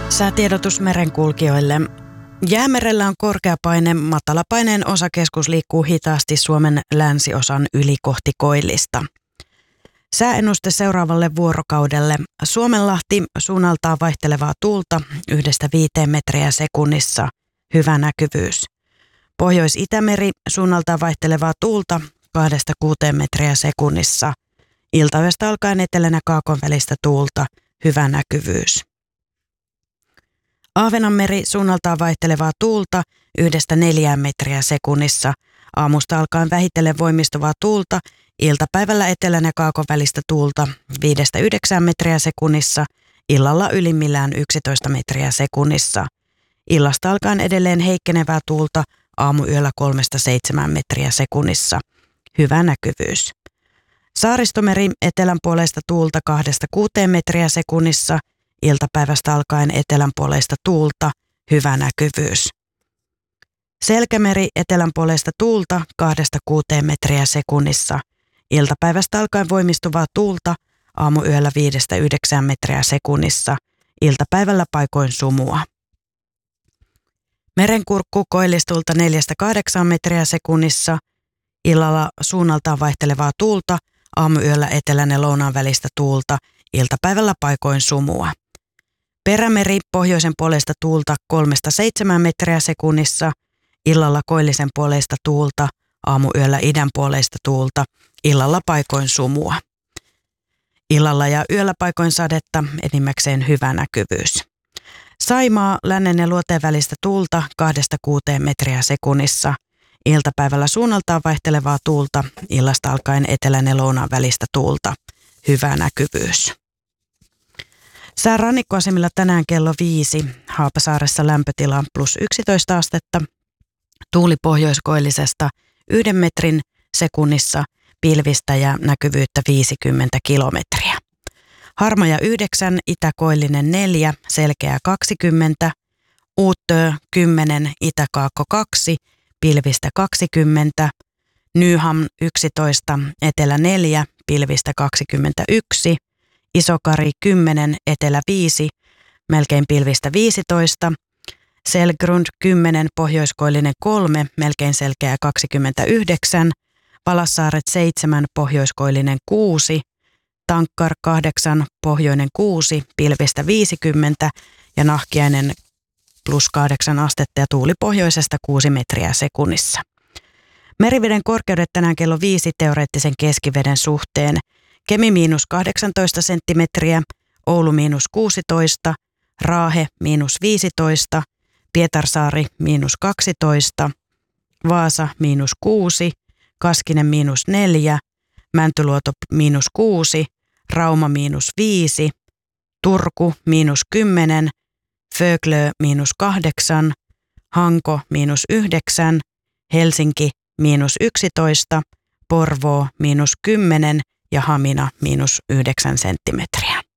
Säätiedotus merenkulkijoille. Jäämerellä on korkeapaine, matalapaineen osakeskus liikkuu hitaasti Suomen länsiosan yli kohti koillista. Sääennuste seuraavalle vuorokaudelle. Suomenlahti suunnaltaan vaihtelevaa tuulta 1–5 metriä sekunnissa. Hyvä näkyvyys. Pohjois-Itämeri suunnaltaan vaihtelevaa tuulta 2–6 metriä sekunnissa. Iltayöstä alkaen etelän ja kaakon välistä tuulta. Hyvä näkyvyys. Ahvenanmeri suunnaltaan vaihtelevaa tuulta 1–4 metriä sekunnissa. Aamusta alkaen vähitellen voimistuvaa tuulta. Iltapäivällä etelän ja kaakon välistä tuulta 5–9 metriä sekunnissa. Illalla ylimmillään 11 metriä sekunnissa. Illasta alkaen edelleen heikkenevää tuulta. Aamuyöllä 3–7 metriä sekunnissa. Hyvä näkyvyys. Saaristomeri etelänpuoleista tuulta 2–6 metriä sekunnissa. Iltapäivästä alkaen etelänpuoleista tuulta. Hyvä näkyvyys. Selkämeri etelänpuoleista tuulta 2–6 metriä sekunnissa. Iltapäivästä alkaen voimistuvaa tuulta. Aamuyöllä 5–9 metriä sekunnissa. Iltapäivällä paikoin sumua. Merenkurkku koillistulta 4–8 metriä sekunnissa. Illalla suunnaltaan vaihtelevaa tuulta. Aamuyöllä etelän ja lounaan välistä tuulta. Iltapäivällä paikoin sumua. Perämeri pohjoisen puolesta tuulta 3–7 metriä sekunnissa. Illalla koillisen puoleista tuulta. Aamuyöllä idän puoleista tuulta. Illalla paikoin sumua. Illalla ja yöllä paikoin sadetta, enimmäkseen hyvä näkyvyys. Saimaa lännen ja luoteen välistä tuulta 2–6 metriä sekunnissa. Iltapäivällä suunnaltaan vaihtelevaa tuulta. Illasta alkaen etelän ja lounaan välistä tuulta. Hyvä näkyvyys. Sää rannikkoasemilla tänään kello 5. Haapasaaressa lämpötila +11 astetta. Tuuli pohjoiskoillisesta 1 metrin sekunnissa. Pilvistä ja näkyvyyttä 50 kilometriä. Harmaja 9, itäkoillinen 4, selkeä 20. Uuttöö 10, itäkaakko 2, pilvistä 20. Nyhamn 11, etelä 4, pilvistä 21. Isokari 10, etelä 5, melkein pilvistä 15. Selgrund 10, pohjoiskoillinen 3, melkein selkeä 29. Palassaaret 7, pohjoiskoillinen 6. Tankkar 8, pohjoinen 6, pilvistä 50 ja Nahkiainen +8 astetta ja tuuli pohjoisesta 6 metriä sekunnissa. Meriveden korkeudet tänään kello 5 teoreettisen keskiveden suhteen. Kemi -18 senttimetriä, Oulu -16, Raahe -15, Pietarsaari -12, Vaasa -6, Kaskinen -4, Mäntyluoto -6, Rauma -5, Turku -10, Föglö -8, Hanko -9, Helsinki -11, Porvoo -10 ja Hamina -9 senttimetriä.